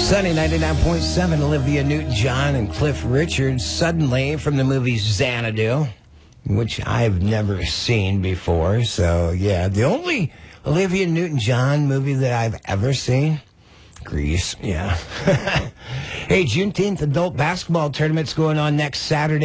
Sunny 99.7, Olivia Newton-John and Cliff Richard, Suddenly, from the movie Xanadu, which I've never seen before. So, yeah, the only Olivia Newton-John movie that I've ever seen, Grease, yeah. Hey, Juneteenth adult basketball tournament's going on next Saturday.